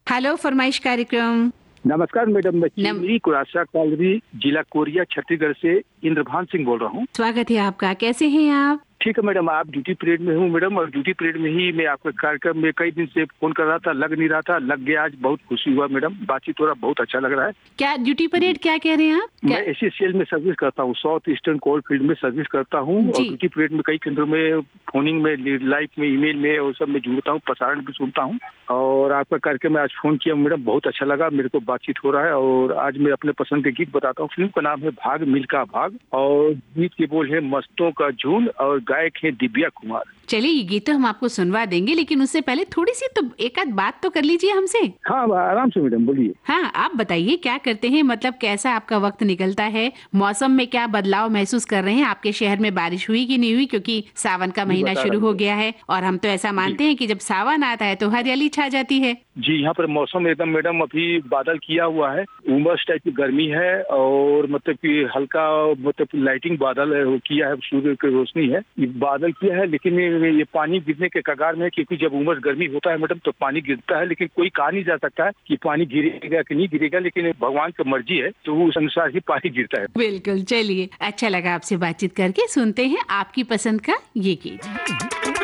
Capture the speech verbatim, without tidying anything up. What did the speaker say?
Hello फरमाइश कार्यक्रम। नमस्कार मैडम, मैं नम... चिमनी कुरासा कॉलोनी, जिला कोरिया, छत्तीसगढ़ से इंद्रभान सिंह बोल रहा हूँ। स्वागत है आपका। कैसे हैं आप? ठीक है मैडम, आप ड्यूटी पीरियड में हूँ मैडम, और ड्यूटी पीरियड में ही मैं आपके कार्यक्रम में कई दिन से फोन कर रहा था, लग नहीं रहा था, लग गया। आज बहुत खुशी हुआ मैडम, बातचीत हो रहा, बहुत अच्छा लग रहा है। क्या ड्यूटी पीरियड क्या कह रहे हैं आप? मैं एससीसीएल में सर्विस करता हूँ, साउथ ईस्टर्न कोल फील्ड में सर्विस करता हूँ, और ड्यूटी पीरियड में कई केंद्रों में फोनिंग में, लाइव में, ईमेल में और सब में जुड़ता हूँ, प्रसारण भी सुनता हूँ। और आपका कार्यक्रम में आज फोन किया मैडम, बहुत अच्छा लगा, मेरे को बातचीत हो रहा है। और आज मैं अपने पसंद के गीत बताता हूँ। फिल्म का नाम है भाग मिल्खा भाग, और गीत के बोल है मस्तों का झुंड, और गायक है दिव्या कुमार। चलिए, ये गीत तो हम आपको सुनवा देंगे, लेकिन उससे पहले थोड़ी सी तो एक आध बात तो कर लीजिए हमसे। हाँ, आराम से मैडम, बोलिए। हाँ, आप बताइए क्या करते हैं, मतलब कैसा आपका वक्त निकलता है, मौसम में क्या बदलाव महसूस कर रहे हैं? आपके शहर में बारिश हुई कि नहीं हुई? क्योंकि सावन का महीना शुरू हो गया है, और हम तो ऐसा मानते हैं कि जब सावन आता है तो हरियाली छा जाती है। जी, यहाँ पर मौसम एकदम मैडम अभी बादल किया हुआ है, उमस टाइप की गर्मी है, और मतलब कि हल्का मतलब लाइटिंग बादल है, वो किया है, सूर्य की रोशनी है, ये बादल किया है। लेकिन ये पानी गिरने के कगार में है, क्योंकि जब उमस गर्मी होता है मैडम तो पानी गिरता है, लेकिन कोई कहा नहीं जा सकता है कि पानी गिरेगा कि नहीं गिरेगा, लेकिन भगवान की मर्जी है, तो उस अनुसार ही पानी गिरता है। बिल्कुल। चलिए, अच्छा लगा आपसे बातचीत करके। सुनते हैं आपकी पसंद का ये गीत।